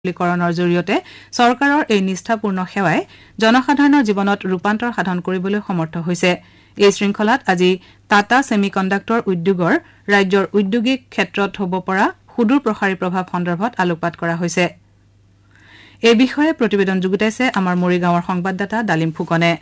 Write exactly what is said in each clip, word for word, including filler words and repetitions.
লিকৰণৰ জৰিয়তে চৰকাৰৰ এই নিষ্ঠাপূৰ্ণ সেৱাই জনসাধাৰণৰ জীৱনত ৰূপান্তৰ সাধন কৰিবলৈ সমৰ্থ হৈছে। এই শৃংখলাত আজি টাটা ছেমিকণ্ডাক্টৰ উদ্যোগৰ ৰাজ্যৰ উদ্যোগিক ক্ষেত্ৰত হ'ব পৰা সুদূৰ প্ৰসাৰী প্ৰভাৱ সন্দৰ্ভত আলোকপাত কৰা হৈছে। এই বিষয়ে প্ৰতিবেদন যুগুতাইছে আমাৰ মৰিগাঁৱৰ সংবাদদাতা ডালিম ফুকনে।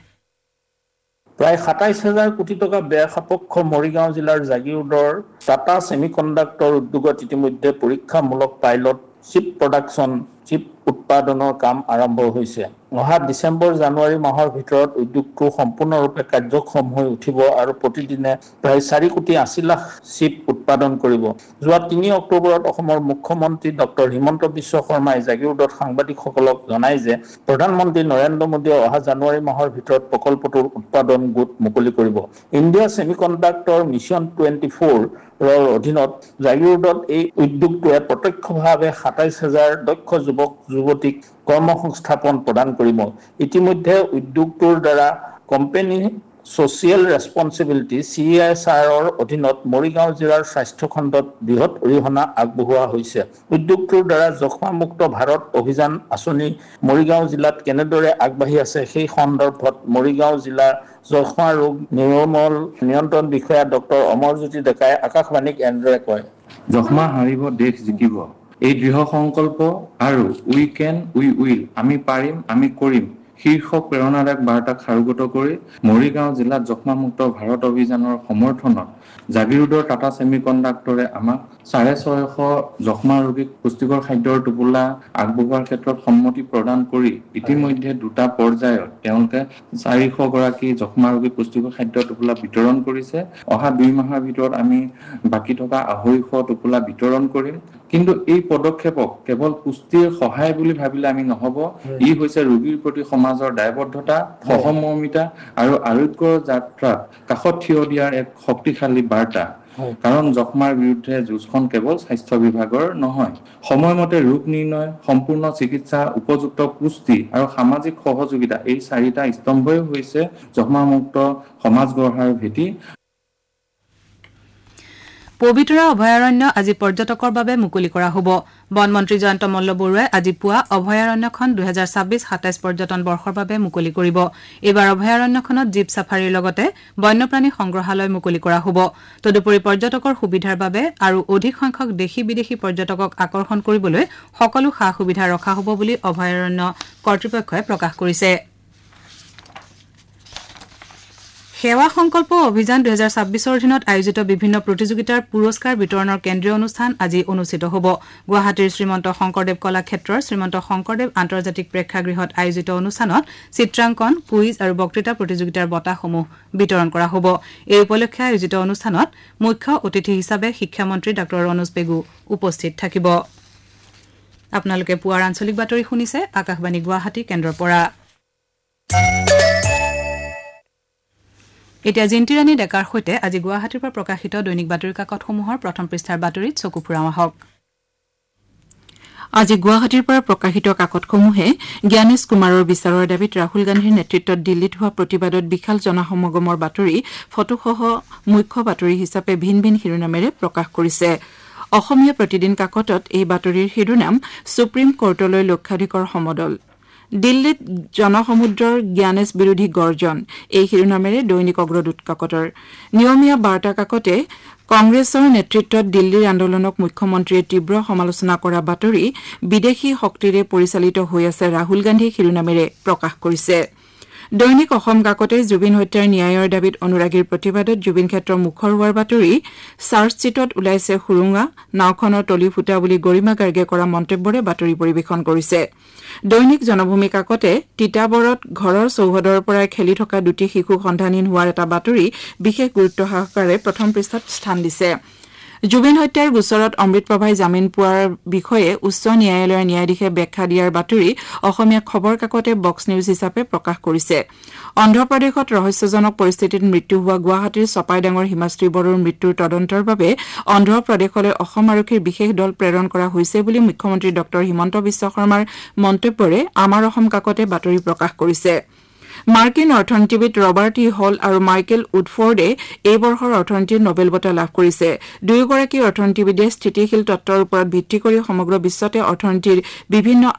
প্ৰায় সাতাইশ হাজাৰ কোটি টকা ব্যয় সাপেক্ষ মৰিগাঁও জিলাৰ জাগিৰোডৰ টাটা ছেমিকণ্ডাক্টৰ উদ্যোগত ইতিমধ্যে পৰীক্ষামূলক পাইলট চিপ প্ৰডাকশ্যন চিপ উৎপাদনৰ কাম আৰম্ভ হৈছে। অহা ডিচেম্বৰ জানুৱাৰী মাহৰ ভিতৰত উদ্যোগটো সম্পূৰ্ণৰূপে কাৰ্যক্ষম হৈ উঠিব আৰু প্ৰতিদিনে প্ৰায় চাৰি কোটি আশী লাখ চিপ উৎপাদন কৰিব। যোৱা তিনি অক্টোবৰত অসমৰ মুখ্যমন্ত্ৰী ডক্টৰ হিমন্ত বিশ্ব শৰ্মাই জাগিৰোডত সাংবাদিকসকলক জনায় যে প্ৰধানমন্ত্ৰী নৰেন্দ্ৰ মোদীয়ে অহা জানুৱাৰী মাহৰ ভিতৰত প্ৰকল্পটোৰ উৎপাদন গোট মুকলি কৰিব। India semiconductor mission twenty four ৰ অধীনত জাগিৰোডত এই উদ্যোগটোৱে প্ৰত্যক্ষভাৱে সাতাইশ হাজাৰ দক্ষ যুৱক যুৱতীক কৰ্মসংস্থাপন প্ৰদান কৰিব। ইতিমধ্যে উদ্যোগটোৰ দ্বাৰা company social responsibility C S আৰৰ অধীনত মৰিগাঁও জিলাৰ স্বাস্থ্য খণ্ডত বৃহৎ অৰিহণা আগবঢ়োৱা হৈছে। উদ্যোগটোৰ দ্বাৰা যক্ষ্মামুক্ত ভাৰত অভিযান আঁচনি মৰিগাঁও জিলাত কেনেদৰে আগবাঢ়ি আছে সেই সন্দৰ্ভত মৰিগাঁও জিলাৰ যক্ষ্মা ৰোগ নিৰ্মূল নিয়ন্ত্ৰণ বিষয়া ডক্টৰ অমৰজ্যোতি ডেকাই আকাশবাণীক এনেদৰে কয়। যক্ষ্মা হাৰিব, দেশ জিকিব, এই দৃঢ় সংকল্প আৰু উই কেন উই উইল, আমি পাৰিম আমি কৰিম শীৰ্ষক প্ৰেৰণাদায়ক বাৰ্তাক সাৰোগত কৰি মৰিগাঁও জিলাত যক্ষ্মামুক্ত ভাৰত অভিযানৰ সমৰ্থনত জাগিৰোডৰ টাটা ছেমিকণ্ডাক্টৰে আমাক চাৰে ছয়শ যক্ষ্মা ৰোগীক পুষ্টিকৰ খাদ্যৰ টোপোলা আগবঢ়োৱাৰ ক্ষেত্ৰত সন্মতি প্ৰদান কৰি ইতিমধ্যে দুটা পৰ্যায়ত তেওঁলোকে চাৰিশ গৰাকী যক্ষ্মা ৰোগীক পুষ্টিকৰ খাদ্যৰ টোপোলা বিতৰণ কৰিছে। অহা দুই মাহৰ ভিতৰত আমি বাকী থকা আঢ়ৈশ টোপোলা বিতৰণ কৰিম। কিন্তু এই পদক্ষেপক কেৱল পুষ্টিৰ সহায় বুলি ভাবিলে আমি নহব। ই হৈছে ৰোগীৰ প্ৰতি সমাজৰ দায়বদ্ধতা, সহমৰ্মিতা আৰু আৰোগ্যৰ যাত্ৰাত কাষত থিয় দিয়াৰ এক শক্তিশালী বাৰ্তা। কাৰণ যক্ষ্মাৰ বিৰুদ্ধে যুঁজখন কেৱল স্বাস্থ্য বিভাগৰ নহয়। সময়মতে ৰোগ নিৰ্ণয়, সম্পূৰ্ণ চিকিৎসা, উপযুক্ত পুষ্টি আৰু সামাজিক সহযোগিতা, এই চাৰিটা স্তম্ভই হৈছে যক্ষ্মামুক্ত সমাজ গঢ়াৰ ভেটি। পবিতৰা অভয়াৰণ্য আজি পৰ্যটকৰ বাবে মুকলি কৰা হ'ব। বনমন্ত্ৰী জয়ন্ত মল্ল বৰুৱাই আজি পুৱা অভয়াৰণ্যখন দুহেজাৰ ছাব্বিছ সাতাইছ পৰ্যটন বৰ্ষৰ বাবে মুকলি কৰিব। এইবাৰ অভয়াৰণ্যখনত জীপ ছাফাৰীৰ লগতে বন্যপ্ৰাণী সংগ্ৰহালয় মুকলি কৰা হ'ব। তদুপৰি পৰ্যটকৰ সুবিধাৰ বাবে আৰু অধিক সংখ্যক দেশী বিদেশী পৰ্যটকক আকৰ্ষণ কৰিবলৈ সকলো সা সুবিধা ৰখা হ'ব বুলি অভয়াৰণ্য কৰ্তৃপক্ষই প্ৰকাশ কৰিছে। সেৱা সংকল্প অভিযান দুহেজাৰ ছাব্বিছৰ অধীনত আয়োজিত বিভিন্ন প্ৰতিযোগিতাৰ পুৰস্কাৰ বিতৰণৰ কেন্দ্ৰীয় অনুষ্ঠান আজি অনুষ্ঠিত হ'ব। গুৱাহাটীৰ শ্ৰীমন্ত শংকৰদেৱ কলাক্ষেত্ৰৰ শ্ৰীমন্ত শংকৰদেৱ আন্তৰ্জাতিক প্ৰেক্ষাগৃহত আয়োজিত অনুষ্ঠানত চিত্ৰাংকন, কুইজ আৰু বক্তৃতা প্ৰতিযোগিতাৰ বঁটাসমূহ বিতৰণ কৰা হ'ব। এই উপলক্ষে আয়োজিত অনুষ্ঠানত মুখ্য অতিথি হিচাপে শিক্ষামন্ত্ৰী ডাঃ ৰণোজ পেগু উপস্থিত থাকিব। আপোনালোকে পুৱাৰ আঞ্চলিক বাতৰি শুনিছে আকাশবাণী গুৱাহাটী কেন্দ্ৰৰ পৰা। এতিয়া জিন্তিৰাণী ডেকাৰ সৈতে আজি গুৱাহাটীৰ পৰা প্ৰকাশিত দৈনিক বাতৰি কাকতসমূহৰ প্ৰথম পৃষ্ঠাৰ বাতৰিত চকু ফুৰাওঁ আহক। আজি গুৱাহাটীৰ পৰা প্ৰকাশিত কাকতসমূহে জ্ঞানেশ কুমাৰৰ বিচাৰৰ দাবীত ৰাহুল গান্ধীৰ নেতৃত্বত দিল্লীত হোৱা প্ৰতিবাদত বিশাল জনসমাগমৰ বাতৰি ফটোসহ মুখ্য বাতৰি হিচাপে ভিন ভিন শিৰোনামেৰে প্ৰকাশ কৰিছে। অসমীয়া প্ৰতিদিন কাকতত এই বাতৰিৰ শিৰোনাম সুপ্ৰিম কোৰ্টলৈ লক্ষাধিকৰ সমদল। দিল্লীত জনসমুদ্ৰৰ জ্ঞানেশ বিৰোধী গৰ্জন, এই শিৰোনামেৰে দৈনিক অগ্ৰদূত কাকতৰ। নিয়মীয়া বাৰ্তা কাকতে কংগ্ৰেছৰ নেতৃত্বত দিল্লীৰ আন্দোলনক মুখ্যমন্ত্ৰীয়ে তীব্ৰ সমালোচনা কৰা বাতৰি বিদেশী শক্তিৰে পৰিচালিত হৈ আছে ৰাহুল গান্ধী শিৰোনামেৰে প্ৰকাশ কৰিছে। দৈনিক অসম কাকতে জুবিন হত্যাৰ ন্যায়ৰ দাবীত অনুৰাগীৰ প্ৰতিবাদত জুবিন ক্ষেত্ৰ মুখৰ হোৱাৰ বাতৰি, চাৰ্জশ্বীটত ওলাইছে সুৰুঙা, নাওখনৰ তলি ফুটা বুলি গৰিমা গাৰ্গে কৰা মন্তব্যৰে বাতৰি পৰিৱেশন কৰিছে। দৈনিক জনভূমি কাকতে তিতাবৰত ঘৰৰ চৌহদৰ পৰাই খেলি থকা দুটি শিশু সন্ধানহীন হোৱাৰ এটা বাতৰি বিশেষ গুৰুত্ব সহকাৰে প্ৰথম পৃষ্ঠাত স্থান দিছে। জুবিন হত্যাৰ গোচৰত অমৃতপ্ৰভাই জামিন পোৱাৰ বিষয়ে উচ্চ ন্যায়ালয়ৰ ন্যায়াধীশে ব্যাখ্যা দিয়াৰ বাতৰি অসমীয়া খবৰ কাকতে বক্স নিউজ হিচাপে প্ৰকাশ কৰিছে। অন্ধ্ৰপ্ৰদেশত ৰহস্যজনক পৰিস্থিতিত মৃত্যু হোৱা গুৱাহাটীৰ চপাইডাঙৰ হিমাশ্ৰী বড়োৰ মৃত্যুৰ তদন্তৰ বাবে অন্ধ্ৰপ্ৰদেশলৈ অসম আৰক্ষীৰ বিশেষ দল প্ৰেৰণ কৰা হৈছে বুলি মুখ্যমন্ত্ৰী ডঃ হিমন্ত বিশ্ব শৰ্মাৰ মন্তব্যৰে আমাৰ অসম কাকতে বাতৰি প্ৰকাশ কৰিছে। মাৰ্কিন অৰ্থনীতিবিদ ৰবাৰ্ট ই হল আৰু মাইকেল উডফৰ্ডে এই বৰ্ষৰ অৰ্থনীতিৰ নোবেল বঁটা লাভ কৰিছে দুয়োগৰাকী অৰ্থনীতিবিদে স্থিতিশীল তত্বৰ ওপৰত ভিত্তি কৰি সমগ্ৰ বিশ্বতে অৰ্থনীতিৰ বিভিন্ন